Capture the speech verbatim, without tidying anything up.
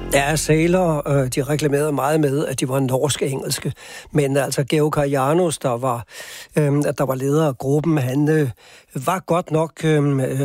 Ja, Sailor, øh, de reklamerede meget med, at de var norsk-engelske. Men altså, Georg Karajanos, der var, øh, der var leder af gruppen, han øh, var godt nok øh,